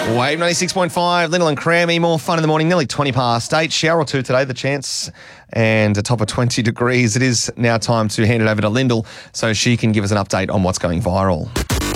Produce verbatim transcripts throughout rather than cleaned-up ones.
Wave ninety-six point five, Lyndall and Crammy, more fun in the morning, nearly twenty past eight. Shower or two today, the chance, and a top of twenty degrees. It is now time to hand it over to Lyndall so she can give us an update on what's going viral.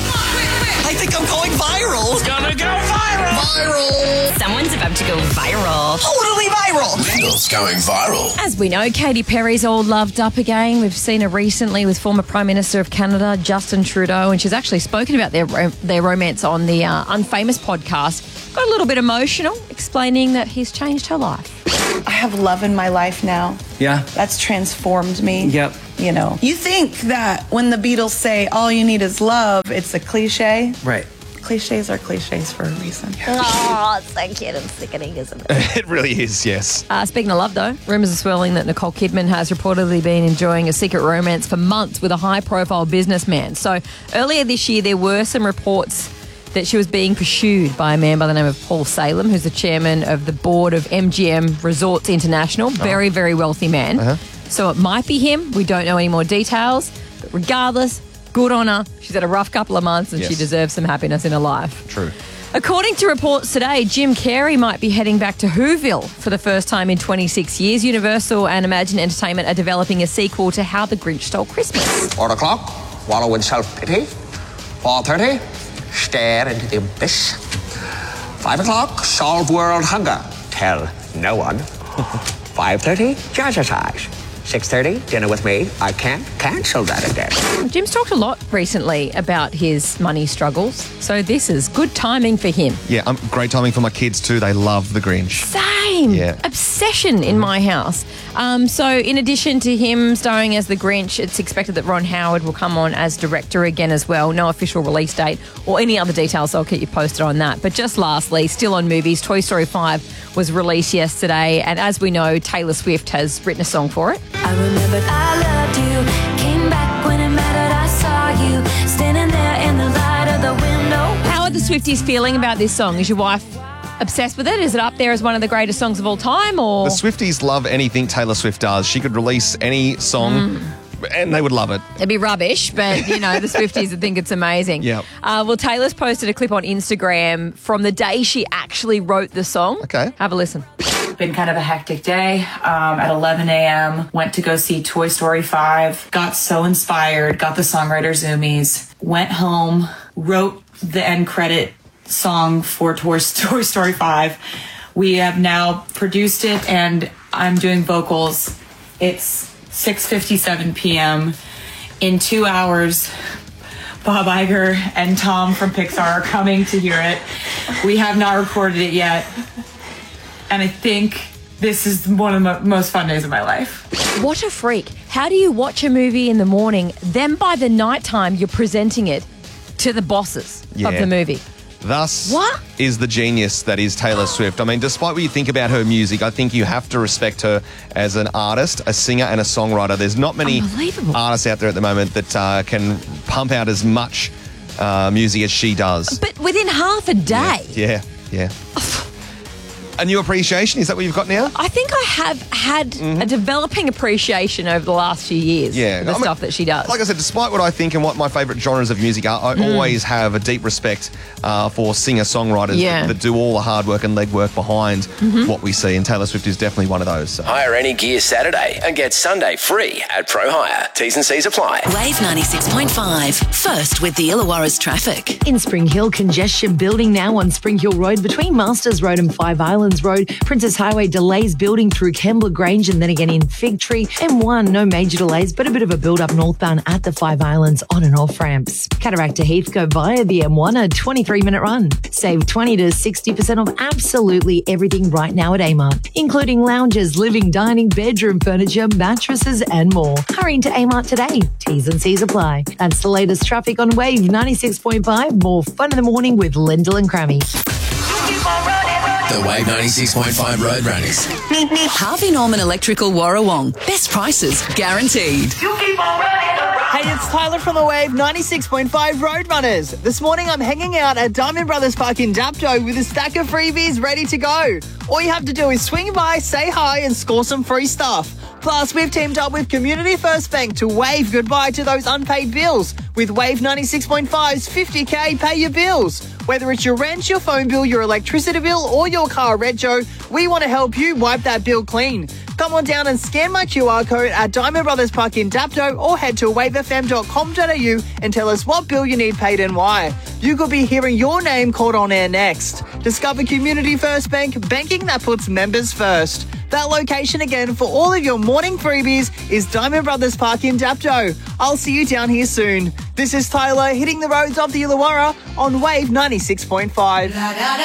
I think I'm going viral. It's gonna go viral. Viral. Someone's about to go viral. Totally viral. Lyndall's going viral. As we know, Katy Perry's all loved up again. We've seen her recently with former Prime Minister of Canada, Justin Trudeau, and she's actually spoken about their ro- their romance on the uh, Unfamous podcast. Got a little bit emotional, explaining that he's changed her life. I have love in my life now. Yeah. That's transformed me. Yep. You know, you think that when the Beatles say all you need is love, it's a cliche. Right. Cliches are cliches for a reason. Oh, it's so cute and sickening, isn't it? It really is, yes. Uh, speaking of love, though, rumours are swirling that Nicole Kidman has reportedly been enjoying a secret romance for months with a high-profile businessman. So earlier this year, there were some reports that she was being pursued by a man by the name of Paul Salem, who's the chairman of the board of M G M Resorts International. Very, very wealthy man. Uh-huh. So it might be him. We don't know any more details. But regardless, good on her. She's had a rough couple of months and Yes. she deserves some happiness in her life. True. According to reports today, Jim Carrey might be heading back to Whoville for the first time in twenty-six years. Universal and Imagine Entertainment are developing a sequel to How the Grinch Stole Christmas. Four o'clock, wallow in self-pity. Four thirty, stare into the abyss. Five o'clock, solve world hunger. Tell no one. Five thirty, jazzercise. Six thirty, dinner with me. I can't cancel that again. Jim's talked a lot recently about his money struggles, so this is good timing for him. Yeah, um, great timing for my kids too. They love The Grinch. Same. Yeah. Obsession in my house. Um, so in addition to him starring as the Grinch, it's expected that Ron Howard will come on as director again as well. No official release date or any other details, so I'll keep you posted on that. But just lastly, still on movies, Toy Story five was released yesterday, and as we know, Taylor Swift has written a song for it. I remembered I loved you. Came back when it mattered. I saw you standing there in the light of the window. How are the Swifties feeling about this song? Is your wife obsessed with it? Is it up there as one of the greatest songs of all time? Or The Swifties love anything Taylor Swift does. She could release any song and they would love it. it'd be rubbish, but, you know, the Swifties would think it's amazing. Yep. Uh, well, Taylor's posted a clip on Instagram from the day she actually wrote the song. Okay. Have a listen. Been kind of a hectic day. Um, at eleven a.m. went to go see Toy Story five. Got so inspired. Got the songwriter zoomies. Went home. Wrote the end credit song for Toy, Toy Story five. We have now produced it, and I'm doing vocals. It's six fifty-seven p.m. In two hours, Bob Iger and Tom from Pixar are coming to hear it. We have not recorded it yet. And I think this is one of the most fun days of my life. What a freak. How do you watch a movie in the morning, then by the nighttime you're presenting it to the bosses Yeah. of the movie? Thus What? is the genius that is Taylor Swift. I mean, despite what you think about her music, I think you have to respect her as an artist, a singer and a songwriter. There's not many Unbelievable. artists out there at the moment that uh, can pump out as much uh, music as she does. But within half a day. Yeah, yeah. A new appreciation, is that what you've got now? I think I have had a developing appreciation over the last few years Yeah. for the I mean, stuff that she does. Like I said, despite what I think and what my favourite genres of music are, I Mm. always have a deep respect uh, for singer-songwriters Yeah. that, that do all the hard work and legwork behind Mhm. what we see, and Taylor Swift is definitely one of those. So. Hire any gear Saturday and get Sunday free at Pro Hire. T's and C's apply. Wave ninety-six point five. First with the Illawarra's traffic. In Spring Hill, congestion building now on Spring Hill Road between Masters Road and Five Islands Road. Princess Highway delays building through Kembla Grange and then again in Fig Tree. M one, no major delays, but a bit of a build-up northbound at the Five Islands on and off ramps. Cataract to Heathcote via the M one, a twenty-three minute run. Save twenty to sixty percent off absolutely everything right now at Amart, including lounges, living, dining, bedroom furniture, mattresses and more. Hurry into Amart today. T's and C's apply. That's the latest traffic on Wave ninety-six point five. More fun in the morning with Lyndall and Crammy. The Wave ninety-six point five Road Runners. Harvey Norman Electrical Warrawong. Best prices guaranteed. Hey, it's Tyler from the Wave ninety-six point five Roadrunners. This morning I'm hanging out at Diamond Brothers Park in Dapto with a stack of freebies ready to go. All you have to do is swing by, say hi and score some free stuff. Plus, we've teamed up with Community First Bank to wave goodbye to those unpaid bills with Wave ninety-six point five's fifty K Pay Your Bills. Whether it's your rent, your phone bill, your electricity bill, or your car retro, we want to help you wipe that bill clean. Come on down and scan my Q R code at Diamond Brothers Park in Dapto or head to wave f m dot com dot a u and tell us what bill you need paid and why. You could be hearing your name called on air next. Discover Community First Bank, banking that puts members first. That location again for all of your morning freebies is Diamond Brothers Park in Dapto. I'll see you down here soon. This is Tyler hitting the roads of the Illawarra on Wave ninety-six point five.